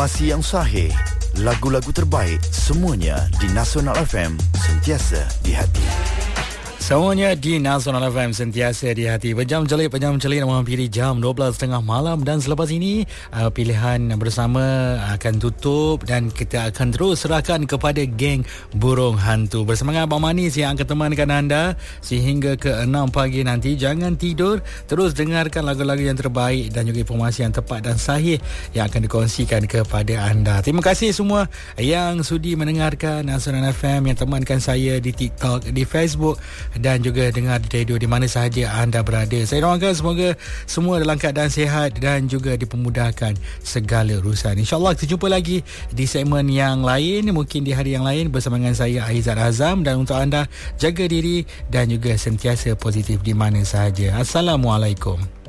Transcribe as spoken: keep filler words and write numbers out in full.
Informasi yang sahih, lagu-lagu terbaik, semuanya di Nasional F M, sentiasa di hati. Semuanya di Nasional F M, sentiasa di hati. Berjam celik, berjam celik menghampiri jam dua belas tiga puluh malam. Dan selepas ini uh, pilihan bersama akan tutup dan kita akan terus serahkan kepada geng Burung Hantu. Bersama dengan Abang Manis yang akan temankan anda sehingga ke enam pagi nanti. Jangan tidur, terus dengarkan lagu-lagu yang terbaik dan juga informasi yang tepat dan sahih yang akan dikongsikan kepada anda. Terima kasih semua yang sudi mendengarkan Nasional F M, yang temankan saya di TikTok, di Facebook dan juga dengar di radio di mana sahaja anda berada. Saya doakan semoga semua dalam keadaan sihat dan juga dipermudahkan segala urusan. InsyaAllah kita jumpa lagi di segmen yang lain, mungkin di hari yang lain bersama dengan saya Aizat Azam. Dan untuk anda, jaga diri dan juga sentiasa positif di mana sahaja. Assalamualaikum.